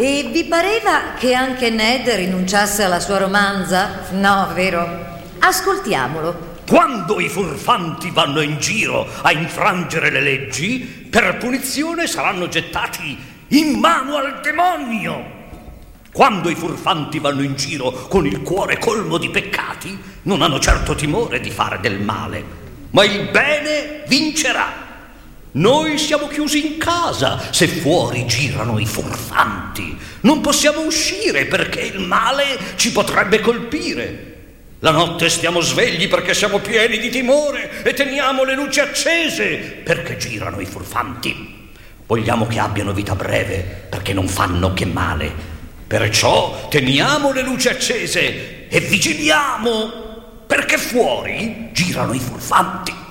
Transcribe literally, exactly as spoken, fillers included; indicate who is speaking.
Speaker 1: E vi pareva che anche Ned rinunciasse alla sua romanza? No, vero? Ascoltiamolo.
Speaker 2: Quando i furfanti vanno in giro a infrangere le leggi, per punizione saranno gettati in mano al demonio. Quando i furfanti vanno in giro con il cuore colmo di peccati, non hanno certo timore di fare del male, ma il bene vincerà. Noi siamo chiusi in casa se fuori girano i furfanti. Non possiamo uscire perché il male ci potrebbe colpire. La notte stiamo svegli perché siamo pieni di timore e teniamo le luci accese perché girano i furfanti. Vogliamo che abbiano vita breve perché non fanno che male. Perciò teniamo le luci accese e vigiliamo perché fuori girano i furfanti.